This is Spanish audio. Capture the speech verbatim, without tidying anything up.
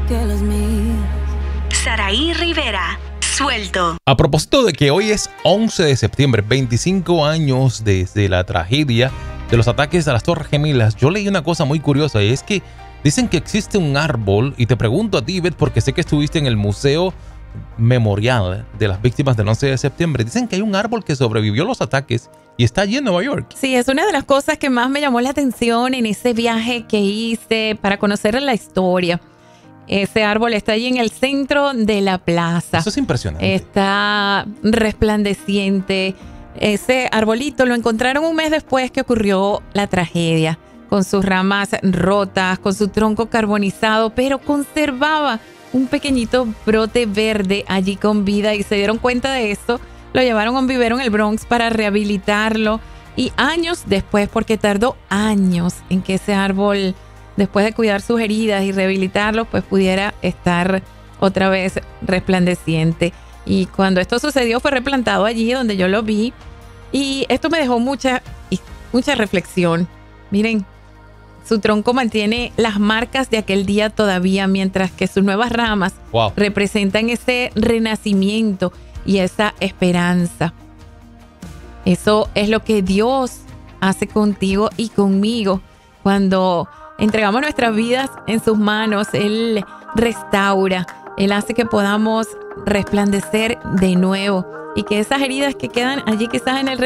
que los míos. Saraí Rivera, suelto. A propósito de que hoy es once de septiembre, veinticinco años desde la tragedia de los ataques a las Torres Gemelas, yo leí una cosa muy curiosa y es que dicen que existe un árbol, y te pregunto a ti, Beth, porque sé que estuviste en el Museo Memorial de las Víctimas del once de septiembre. Dicen que hay un árbol que sobrevivió los ataques y está allí en Nueva York. Sí, es una de las cosas que más me llamó la atención en ese viaje que hice para conocer la historia. Ese árbol está allí en el centro de la plaza. Eso es impresionante. Está resplandeciente. Ese arbolito lo encontraron un mes después que ocurrió la tragedia, con sus ramas rotas, con su tronco carbonizado, pero conservaba un pequeñito brote verde allí con vida, y se dieron cuenta de esto. Lo llevaron a un vivero en el Bronx para rehabilitarlo, y años después, porque tardó años en que ese árbol, después de cuidar sus heridas y rehabilitarlo, pues pudiera estar otra vez resplandeciente. Y cuando esto sucedió fue replantado allí donde yo lo vi, y esto me dejó mucha, mucha reflexión. Miren, su tronco mantiene las marcas de aquel día todavía, mientras que sus nuevas ramas wow. representan ese renacimiento y esa esperanza. Eso es lo que Dios hace contigo y conmigo cuando entregamos nuestras vidas en sus manos. Él restaura, Él hace que podamos resplandecer de nuevo, y que esas heridas que quedan allí quizás en el